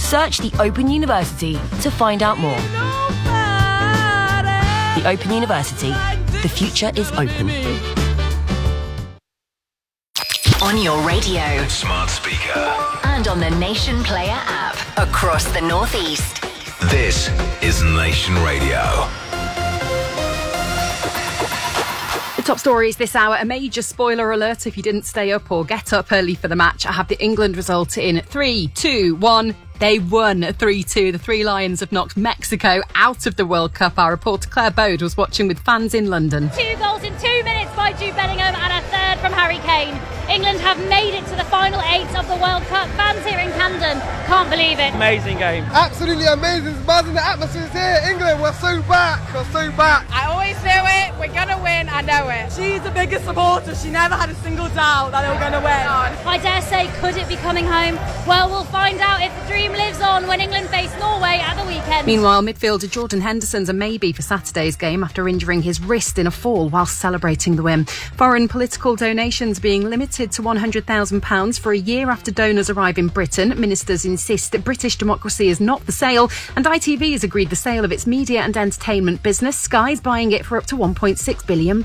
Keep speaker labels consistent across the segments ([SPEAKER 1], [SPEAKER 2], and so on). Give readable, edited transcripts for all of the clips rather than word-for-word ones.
[SPEAKER 1] Search the Open University to find out more. The Open University. The future is open.
[SPEAKER 2] On your radio,
[SPEAKER 3] smart speaker,
[SPEAKER 2] and on the Nation Player app across the Northeast.
[SPEAKER 3] This is Nation Radio.
[SPEAKER 4] The top stories this hour, a major spoiler alert if you didn't stay up or get up early for the match. I have the England result in 3, 2, 1. They won 3-2. The Three Lions have knocked Mexico out of the World Cup. Our reporter Claire Bode was watching with fans in London.
[SPEAKER 5] 2 goals in 2 minutes by Jude Bellingham and a third from Harry Kane. England have made it to the final 8 of the World Cup. Fans here in Camden can't believe it.
[SPEAKER 6] Amazing game.
[SPEAKER 7] Absolutely amazing. It's buzzing. The atmosphere's here. England, we're so back. We're so back.
[SPEAKER 8] I always knew it. We're going to win. I know it. She's the biggest supporter. She never had a single doubt that they were going to win.
[SPEAKER 5] I dare say, could it be coming home? Well, we'll find out if the dream lives on when England face Norway at the weekend.
[SPEAKER 4] Meanwhile, midfielder Jordan Henderson's a maybe for Saturday's game after injuring his wrist in a fall whilst celebrating the win. Foreign political donations being limited to £100,000 for a year after donors arrive in Britain. Ministers insist that British democracy is not for sale, and ITV has agreed the sale of its media and entertainment business. Sky's buying it for up to £1.6 billion.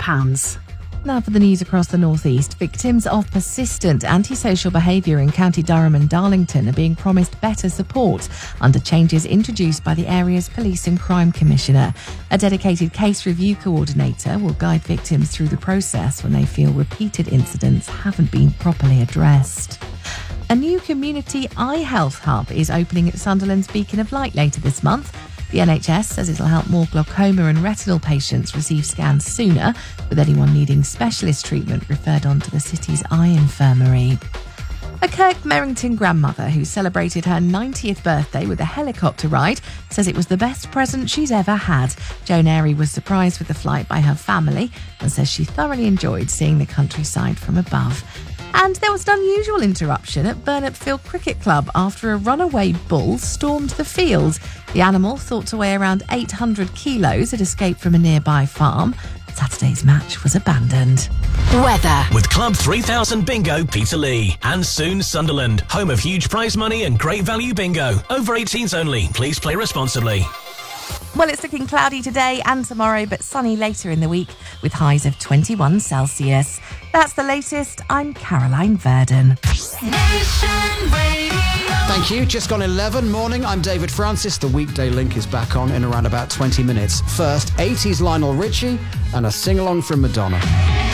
[SPEAKER 9] Now for the news across the Northeast. Victims of persistent antisocial behaviour in County Durham and Darlington are being promised better support under changes introduced by the area's Police and Crime Commissioner. A dedicated case review coordinator will guide victims through the process when they feel repeated incidents haven't been properly addressed. A new community eye health hub is opening at Sunderland's Beacon of Light later this month. The NHS says it'll help more glaucoma and retinal patients receive scans sooner, with anyone needing specialist treatment referred on to the city's eye infirmary. A Kirk Merrington grandmother who celebrated her 90th birthday with a helicopter ride says it was the best present she's ever had. Joan Airy was surprised with the flight by her family and says she thoroughly enjoyed seeing the countryside from above. And there was an unusual interruption at Burnopfield Cricket Club after a runaway bull stormed the field. The animal, thought to weigh around 800 kilos, had escaped from a nearby farm. Saturday's match was abandoned.
[SPEAKER 2] Weather.
[SPEAKER 10] With Club 3000 Bingo Peterlee. And soon Sunderland, home of huge prize money and great value bingo. Over 18s only. Please play responsibly.
[SPEAKER 9] Well, it's looking cloudy today and tomorrow, but sunny later in the week with highs of 21 Celsius. That's the latest. I'm Caroline Verdon.
[SPEAKER 11] Thank you. Just gone 11. Morning, I'm David Francis. The Weekday Link is back on in around about 20 minutes. First, 80s Lionel Richie and a sing-along from Madonna.